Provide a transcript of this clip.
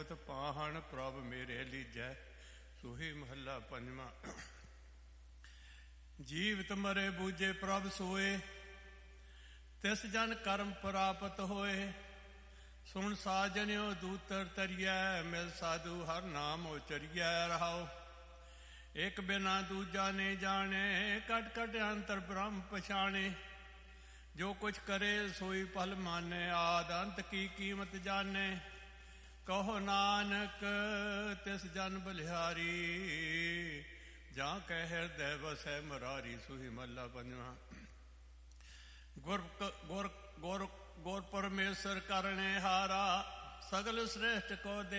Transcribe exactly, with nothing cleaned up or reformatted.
ਪਾਹਣ ਪ੍ਰਭ ਮੇਰੇ ਲੀਜੈ। ਸੂਹੀ ਮਹੱਲਾ ਪੰਜਵਾਂ। ਜੀਵਤ ਮਰੇ ਬੂਝੇ ਪ੍ਰਭ ਸੋਏ, ਤਿਸ ਜਨ ਕਰਮ ਪ੍ਰਾਪਤ ਹੋਏ। ਸੁਣ ਸਾਜਨਿਓ ਦੂਤਰ ਤਰੀਐ, ਮਿਲ ਸਾਧੂ ਹਰ ਨਾਮ ਉਚਰੀਐ ਰਹਾਓ। ਇੱਕ ਬਿਨਾ ਦੂਜਾ ਨੇ ਜਾਣੇ, ਕਟ ਕਟ ਅੰਤਰ ਬ੍ਰਹਮ ਪਛਾਣੇ। ਜੋ ਕੁਛ ਕਰੇ ਸੋਈ ਭਲ ਮਾਨੇ, ਆਦ ਅੰਤ ਕੀ ਕੀਮਤ ਜਾਣੇ। ਕਹੋ ਨਾਨਕ ਤਿਸ ਜਨ ਬਲਿਹਾਰੀ, ਜਾਂ ਕਹਿ ਹਿਰਦੈ ਵਸੈ ਮੁਰਾਰੀ। ਸੂਹੀ ਮਹੱਲਾ ਪੰਜਵਾਂ। ਗੁਰ ਗੁਰ ਗੁਰ ਗੁਰ ਪਰਮੇਸ਼ਰ ਕਰਨੇ ਹਾਰਾ, ਸਗਲ ਸ੍ਰੇਸ਼ਟ ਕੋ ਦੇ